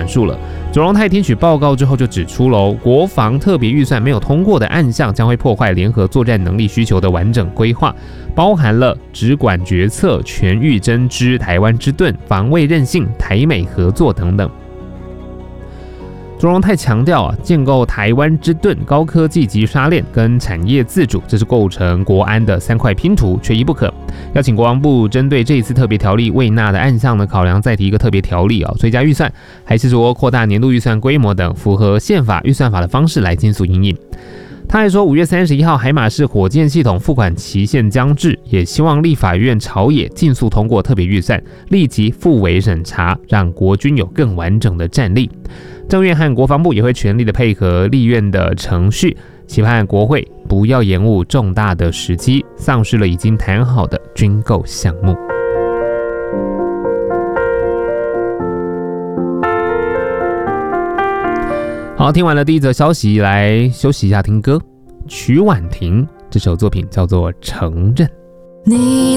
转述了。卓荣泰听取报告之后就指出了，国防特别预算没有通过的案项将会破坏联合作战能力需求的完整规划，包含了直管决策、全域侦知、台湾之盾、防卫韧性、台美合作等等。卓荣泰强调建构台湾之盾、高科技击杀链跟产业自主，这是构成国安的3块拼图，缺一不可。要请国防部针对这一次特别条例未纳的案项呢，考量再提一个特别条例追加预算，还是说扩大年度预算规模等，符合宪法、预算法的方式来尽速因应。他还说，5月31号海马式火箭系统付款期限将至，也希望立法院朝野尽速通过特别预算，立即复委审查，让国军有更完整的战力。政院和国防部也会全力的配合立院的程序，期盼国会不要延误重大的时机，丧失了已经谈好的军购项目。好，听完了第一则消息，来休息一下，听歌。曲婉婷这首作品叫做《承认》。